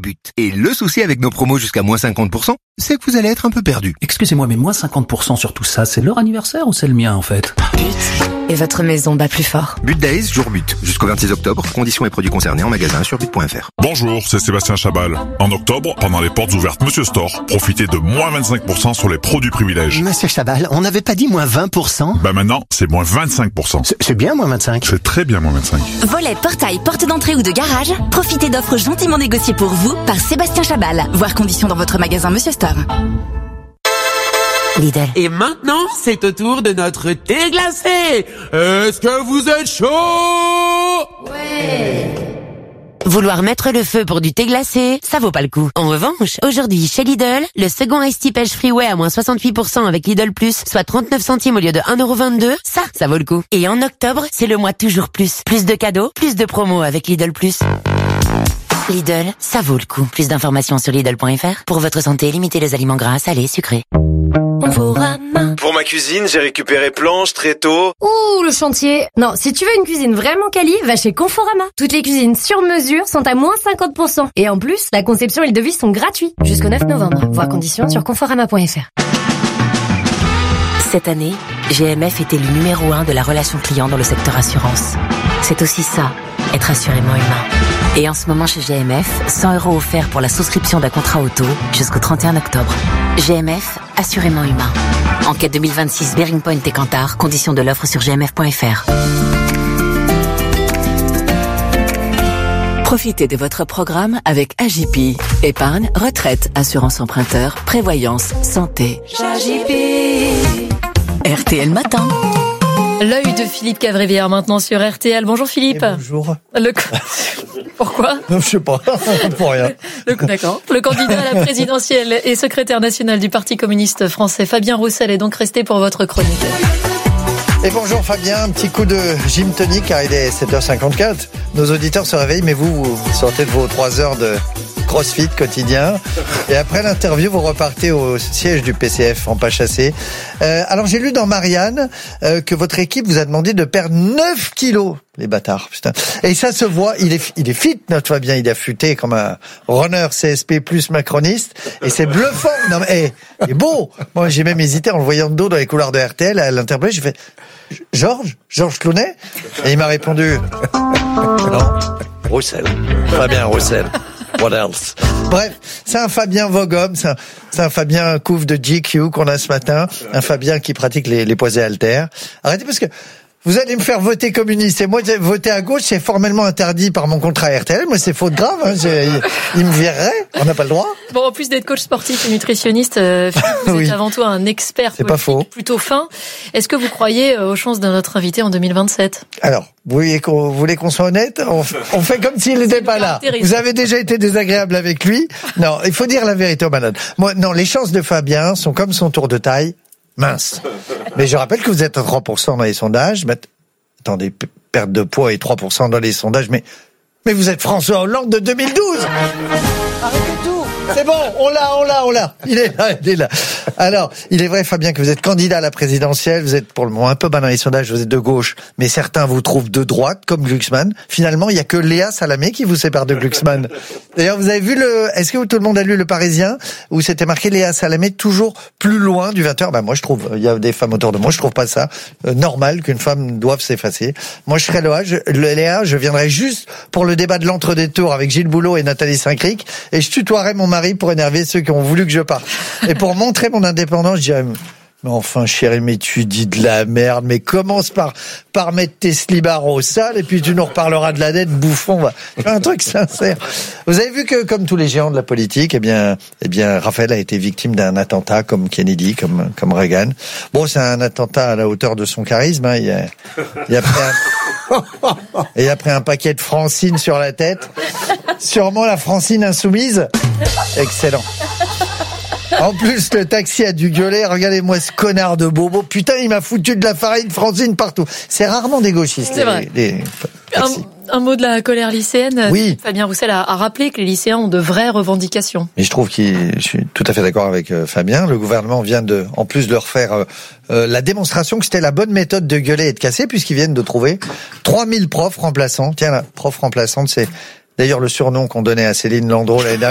But. Et le souci avec nos promos jusqu'à moins 50%, c'est que vous allez être un peu perdu. Excusez-moi, mais moins 50% sur tout ça, c'est leur anniversaire ou c'est le mien en fait? But. Et votre maison bat plus fort. But Days, jour but. Jusqu'au 26 octobre. Conditions et produits concernés en magasin sur but.fr. Bonjour, c'est Sébastien Chabal. En octobre, pendant les portes ouvertes Monsieur Store, profitez de moins 25% sur les produits privilèges. Monsieur Chabal, on n'avait pas dit moins 20%? Bah maintenant, c'est moins 25%. C'est bien moins 25. C'est très bien moins 25. Volet, portail, porte d'entrée ou de garage, profitez d'offres gentiment négociées pour vous par Sébastien Chabal. Voir conditions dans votre magasin Monsieur Store. Lidl. Et maintenant, c'est au tour de notre thé glacé. Est-ce que vous êtes chaud? Ouais. Vouloir mettre le feu pour du thé glacé, ça vaut pas le coup. En revanche, aujourd'hui, chez Lidl, le second Iced Tea Pêche Freeway à moins 68% avec Lidl Plus, soit 39 centimes au lieu de 1,22€, ça vaut le coup. Et en octobre, c'est le mois toujours plus. Plus de cadeaux, plus de promos avec Lidl Plus. Lidl, ça vaut le coup. Plus d'informations sur Lidl.fr. Pour votre santé, limitez les aliments gras, salés, sucrés. Pour ma cuisine, j'ai récupéré planches, tréteaux. Ouh, le chantier. Non, si tu veux une cuisine vraiment quali, va chez Conforama. Toutes les cuisines sur mesure sont à moins 50%. Et en plus, la conception et le devis sont gratuits. Jusqu'au 9 novembre. Voir conditions sur conforama.fr. Cette année, GMF est élu numéro 1 de la relation client dans le secteur assurance. C'est aussi ça, être assurément humain. Et en ce moment chez GMF, 100 € offerts pour la souscription d'un contrat auto jusqu'au 31 octobre. GMF, assurément humain. Enquête 2026 Bearing Point et Kantar, conditions de l'offre sur gmf.fr. Profitez de votre programme avec AJP. Épargne, retraite, assurance emprunteur, prévoyance, santé. AJP. RTL Matin. L'œil de Philippe Cavrivière maintenant sur RTL. Bonjour Philippe. Et bonjour. Pourquoi? Non, je sais pas, pour rien. D'accord. Le candidat à la présidentielle et secrétaire national du Parti communiste français, Fabien Roussel, est donc resté pour votre chronique. Et bonjour Fabien, un petit coup de gym tonic car il est 7h54. Nos auditeurs se réveillent, mais vous sortez de vos 3 heures de crossfit quotidien. Et après l'interview, vous repartez au siège du PCF en pas chassé. Alors j'ai lu dans Marianne que votre équipe vous a demandé de perdre 9 kilos. Les bâtards, putain. Et ça se voit, il est fit, notre Fabien, il est affûté comme un runner CSP plus macroniste. Et c'est bluffant. Non mais, il est beau. Moi, j'ai même hésité en le voyant de dos dans les couloirs de RTL à l'interpeller. J'ai fait, Georges Clounet? Et il m'a répondu, non, Roussel. Fabien Roussel. What else? Bref, c'est un Fabien Voghomme, c'est un Fabien Couve de GQ qu'on a ce matin, un Fabien qui pratique les poids et haltères. Arrêtez parce que vous allez me faire voter communiste et moi voter à gauche c'est formellement interdit par mon contrat RTL. Moi c'est faute grave, hein. Il me virerait, on n'a pas le droit. Bon, en plus d'être coach sportif et nutritionniste, Philippe, vous êtes avant tout un expert c'est politique, pas faux. Plutôt fin. Est-ce que vous croyez aux chances de notre invité en 2027? Alors, vous voulez qu'on soit honnête? On fait comme s'il n'était pas là. Vous avez déjà été désagréable avec lui. Non, il faut dire la vérité aux malades. Moi, non, les chances de Fabien sont comme son tour de taille. Mince. Mais je rappelle que vous êtes à 3% dans les sondages. Mais, attendez, perte de poids et 3% dans les sondages. Mais vous êtes François Hollande de 2012. Arrêtez tout. C'est bon, on l'a. Il est là. Alors, il est vrai, Fabien, que vous êtes candidat à la présidentielle. Vous êtes pour le moment un peu bas dans les sondages. Vous êtes de gauche, mais certains vous trouvent de droite, comme Glucksmann. Finalement, il y a que Léa Salamé qui vous sépare de Glucksmann. D'ailleurs, vous avez vu est-ce que tout le monde a lu Le Parisien, où c'était marqué Léa Salamé toujours plus loin du 20h? Bah, moi, je trouve, il y a des femmes autour de moi, je trouve pas ça normal qu'une femme doive s'effacer. Moi, je serais Léa, je viendrais juste pour le débat de l'entre-deux-tours avec Gilles Boulot et Nathalie Saint-Cric, et je tutoierais mon mari pour énerver ceux qui ont voulu que je parte. Et pour montrer mon indépendance, je dirais, mais enfin, chérie, mais tu dis de la merde, mais commence par mettre tes slibards au sale, et puis tu nous reparleras de la dette, bouffon, va. Un truc sincère. Vous avez vu que, comme tous les géants de la politique, eh bien, Raphaël a été victime d'un attentat comme Kennedy, comme Reagan. Bon, c'est un attentat à la hauteur de son charisme, hein. Il a pris un paquet de Francine sur la tête. Sûrement la Francine insoumise. Excellent. En plus, le taxi a dû gueuler. Regardez-moi ce connard de bobo. Putain, il m'a foutu de la farine Francine partout. C'est rarement des gauchistes. C'est vrai. Un mot de la colère lycéenne. Oui. Fabien Roussel a rappelé que les lycéens ont de vraies revendications. Mais je trouve je suis tout à fait d'accord avec Fabien. Le gouvernement vient en plus de refaire la démonstration que c'était la bonne méthode de gueuler et de casser, puisqu'ils viennent de trouver 3000 profs remplaçants. Tiens, la prof remplaçante, c'est d'ailleurs le surnom qu'on donnait à Céline Landreau l'année dernière.